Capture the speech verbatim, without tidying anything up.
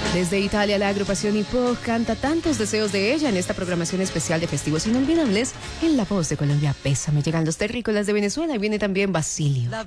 Desde Italia, la agrupación Hippo canta tantos deseos de ella en esta programación especial de festivos inolvidables. En La Voz de Colombia, Pésame, llegan los terrícolas de Venezuela y viene también Basilio.